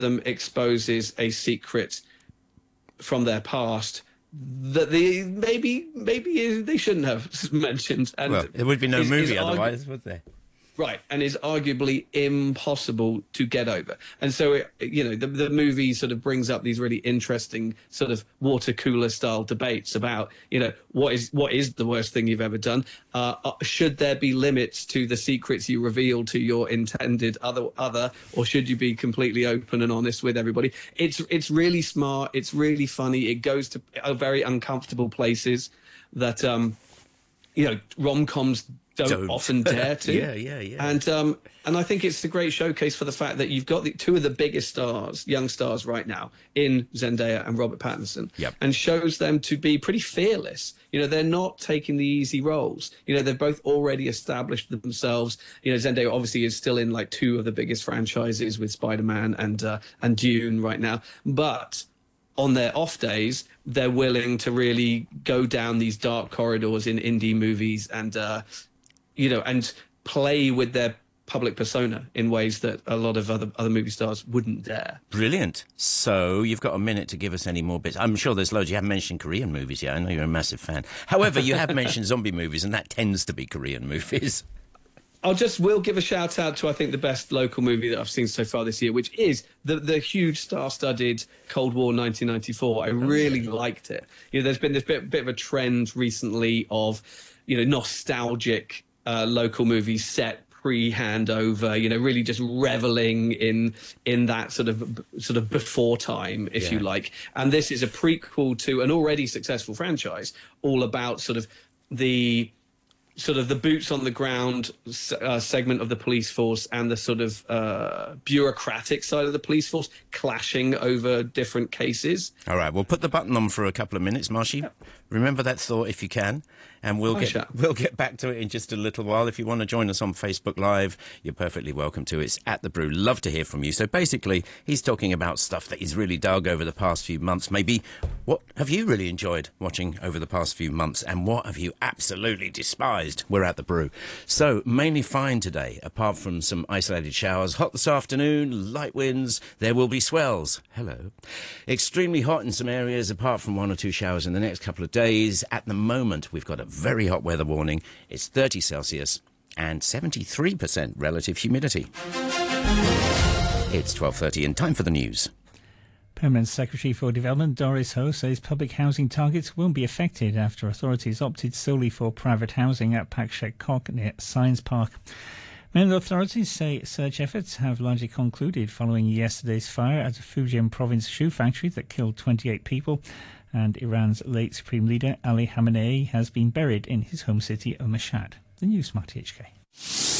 them exposes a secret from their past that maybe they shouldn't have mentioned. And well, there would be no movie otherwise, would there? Right, and is arguably impossible to get over. And so, the movie sort of brings up these really interesting sort of water cooler style debates about, what is the worst thing you've ever done? Should there be limits to the secrets you reveal to your intended other, or should you be completely open and honest with everybody? It's really smart. It's really funny. It goes to very uncomfortable places that, rom-coms don't often dare to. Yeah. And I think it's a great showcase for the fact that you've got two of the biggest stars, young stars right now, in Zendaya and Robert Pattinson, and shows them to be pretty fearless. They're not taking the easy roles. They've both already established themselves. Zendaya obviously is still in like two of the biggest franchises with Spider-Man and Dune right now, but on their off days, they're willing to really go down these dark corridors in indie movies and play with their public persona in ways that a lot of other movie stars wouldn't dare. Brilliant. So you've got a minute to give us any more bits. I'm sure there's loads. You haven't mentioned Korean movies yet. I know you're a massive fan. However, you have mentioned zombie movies, and that tends to be Korean movies. Will give a shout out to, I think, the best local movie that I've seen so far this year, which is the huge star-studded Cold War 1994. I really liked it. There's been this bit of a trend recently of, nostalgic local movies set pre-handover, really just reveling in that sort of before time, if you like. And this is a prequel to an already successful franchise, all about sort of the boots on the ground segment of the police force and the sort of bureaucratic side of the police force clashing over different cases. All right, we'll put the button on for a couple of minutes, Marshy. Remember that thought if you can, and we'll get back to it in just a little while. If you want to join us on Facebook Live, you're perfectly welcome to. It's at The Brew. Love to hear from you. So basically, he's talking about stuff that he's really dug over the past few months. Maybe what have you really enjoyed watching over the past few months, and what have you absolutely despised? We're at The Brew. So mainly fine today, apart from some isolated showers. Hot this afternoon, light winds. There will be swells. Hello. Extremely hot in some areas, apart from 1 or 2 showers in the next couple of days. At the moment, we've got a very hot weather warning. It's 30 Celsius and 73% relative humidity. It's 12:30 and time for the news. Permanent Secretary for Development Doris Ho says public housing targets won't be affected after authorities opted solely for private housing at Pak Shek Kok near Science Park. Mainland authorities say search efforts have largely concluded following yesterday's fire at a Fujian province shoe factory that killed 28 people. And Iran's late Supreme Leader Ali Khamenei has been buried in his home city of Mashhad. The News, Marty HK.